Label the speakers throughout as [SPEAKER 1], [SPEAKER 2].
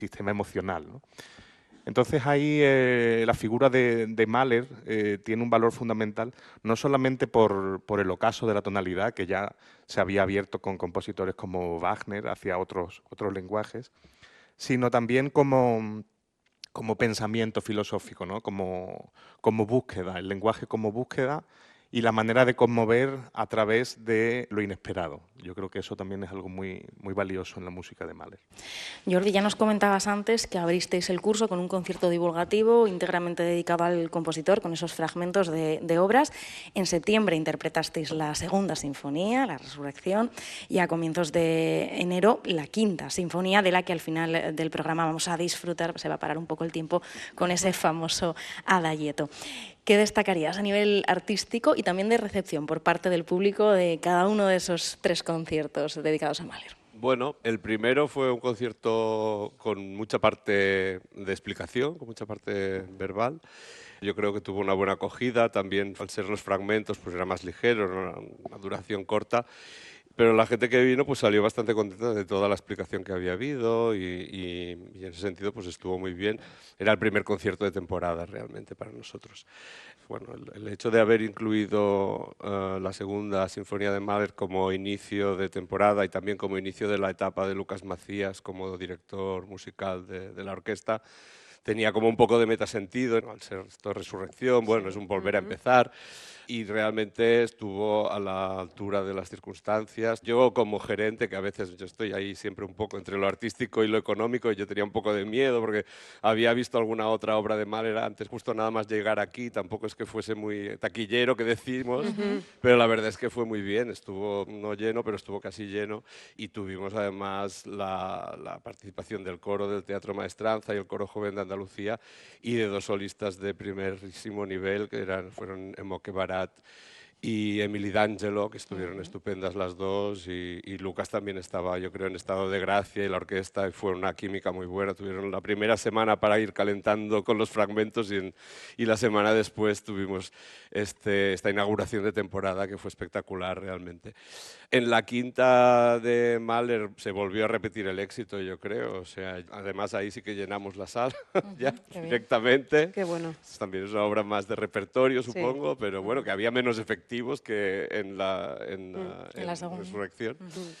[SPEAKER 1] sistema emocional, ¿no? Entonces ahí la figura de Mahler tiene un valor fundamental, no solamente por el ocaso de la tonalidad, que ya se había abierto con compositores como Wagner hacia otros lenguajes, sino también como pensamiento filosófico, ¿no? Como búsqueda, el lenguaje como búsqueda y la manera de conmover a través de lo inesperado. Yo creo que eso también es algo muy, muy valioso en la música de Mahler.
[SPEAKER 2] Jordi, ya nos comentabas antes que abristeis el curso con un concierto divulgativo íntegramente dedicado al compositor, con esos fragmentos de obras. En septiembre interpretasteis la segunda sinfonía, La Resurrección, y a comienzos de enero la quinta sinfonía, de la que al final del programa vamos a disfrutar, se va a parar un poco el tiempo, con ese famoso adagietto. ¿Qué destacarías a nivel artístico y también de recepción por parte del público de cada uno de esos 3 conciertos dedicados a Mahler?
[SPEAKER 3] Bueno, el primero fue un concierto con mucha parte de explicación, con mucha parte verbal. Yo creo que tuvo una buena acogida, también al ser los fragmentos pues era más ligero, era una duración corta. Pero la gente que vino pues salió bastante contenta de toda la explicación que había habido y en ese sentido pues estuvo muy bien. Era el primer concierto de temporada realmente para nosotros. Bueno, el hecho de haber incluido la segunda sinfonía de Mahler como inicio de temporada y también como inicio de la etapa de Lucas Macías como director musical de la orquesta tenía como un poco de metasentido, ¿no? Al ser esto resurrección, bueno, es un volver a empezar y realmente estuvo a la altura de las circunstancias. Yo como gerente, que a veces yo estoy ahí siempre un poco entre lo artístico y lo económico, yo tenía un poco de miedo porque había visto alguna otra obra de Mahler antes, justo nada más llegar aquí, tampoco es que fuese muy taquillero, que decimos, pero la verdad es que fue muy bien, estuvo no lleno, pero estuvo casi lleno y tuvimos además la participación del coro del Teatro Maestranza y el coro joven de Andalucía y de 2 solistas de primerísimo nivel, que fueron Emoque Barat y Emily D'Angelo, que estuvieron estupendas las dos, y Lucas también estaba, yo creo, en estado de gracia, y la orquesta, y fue una química muy buena. Tuvieron la primera semana para ir calentando con los fragmentos y la semana después tuvimos esta inauguración de temporada que fue espectacular realmente. En la quinta de Mahler se volvió a repetir el éxito, yo creo, o sea, además ahí sí que llenamos la sala ya directamente.
[SPEAKER 4] Qué bueno.
[SPEAKER 3] También es una obra más de repertorio, supongo, pero bueno, que había menos efectivos que en la Resurrección.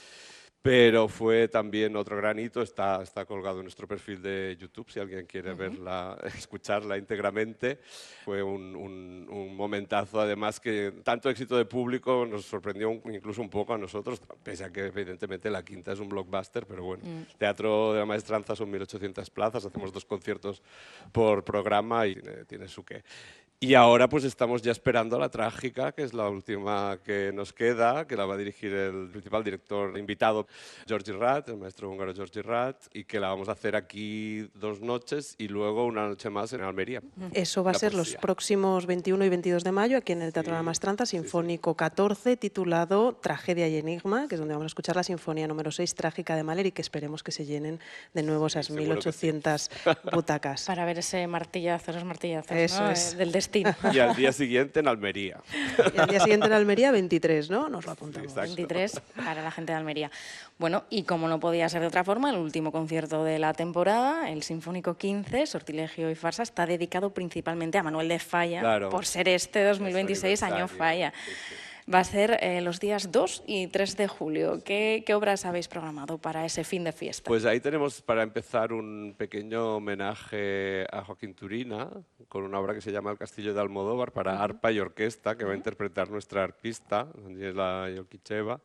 [SPEAKER 3] Pero fue también otro gran hito, está colgado en nuestro perfil de YouTube, si alguien quiere verla, escucharla íntegramente. Fue un momentazo, además, que tanto éxito de público nos sorprendió incluso un poco a nosotros, pese a que evidentemente la quinta es un blockbuster, pero bueno, Teatro de la Maestranza son 1.800 plazas, hacemos 2 conciertos por programa y tiene su qué. Y ahora pues estamos ya esperando a la trágica, que es la última que nos queda, que la va a dirigir el principal director invitado, Georgi Rat, el maestro húngaro Georgi Rat, y que la vamos a hacer aquí 2 noches y luego una noche más en Almería.
[SPEAKER 4] Eso va a ser los próximos 21 y 22 de mayo aquí en el Teatro de la Maestranza, Sinfónico 14, titulado Tragedia y Enigma, que es donde vamos a escuchar la sinfonía número 6, Trágica de Mahler, y que esperemos que se llenen de nuevo esas 1.800 butacas.
[SPEAKER 2] Para ver ese martillazo, esos martillazos,
[SPEAKER 4] Eso
[SPEAKER 2] ¿no?
[SPEAKER 4] es.
[SPEAKER 2] Del destino.
[SPEAKER 3] Y al día siguiente en Almería.
[SPEAKER 4] Y al día siguiente en Almería, 23, ¿no? Nos lo apuntamos.
[SPEAKER 2] 23 para la gente de Almería. Bueno, y como no podía ser de otra forma, el último concierto de la temporada, el Sinfónico 15, Sortilegio y Farsa, está dedicado principalmente a Manuel de Falla,
[SPEAKER 3] claro,
[SPEAKER 2] por ser este 2026 año Falla. Va a ser los días 2 y 3 de julio. ¿Qué obras habéis programado para ese fin de fiesta?
[SPEAKER 3] Pues ahí tenemos para empezar un pequeño homenaje a Joaquín Turina con una obra que se llama El Castillo de Almodóvar para arpa y orquesta, que va a interpretar nuestra arpista, Daniela Yolkicheva.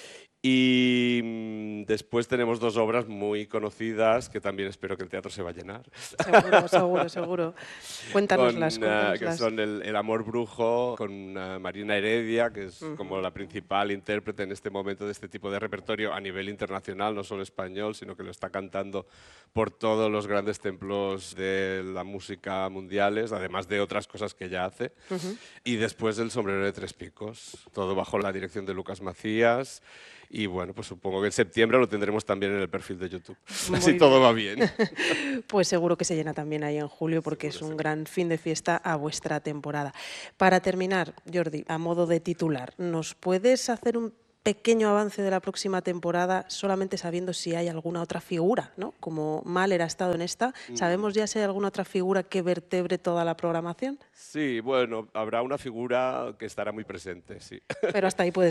[SPEAKER 3] Y después tenemos 2 obras muy conocidas que también espero que el teatro se va a llenar.
[SPEAKER 4] Seguro. Cuéntanoslas.
[SPEAKER 3] Que son el Amor Brujo con Marina Heredia, que es como la principal intérprete en este momento de este tipo de repertorio a nivel internacional, no solo español, sino que lo está cantando por todos los grandes templos de la música mundiales, además de otras cosas que ella hace. Y después El Sombrero de 3 picos, todo bajo la dirección de Lucas Macías. Y bueno, pues supongo que en septiembre lo tendremos también en el perfil de YouTube. Así todo va bien.
[SPEAKER 4] Pues seguro que se llena también ahí en julio porque es un gran fin de fiesta a vuestra temporada. Para terminar, Jordi, a modo de titular, ¿nos puedes hacer un pequeño avance de la próxima temporada, solamente sabiendo si hay alguna otra figura, ¿no? Como Mahler ha estado en esta, ¿sabemos ya si hay alguna otra figura que vertebre toda la programación?
[SPEAKER 3] Sí, bueno, habrá una figura que estará muy presente, sí.
[SPEAKER 4] Pero hasta ahí puedes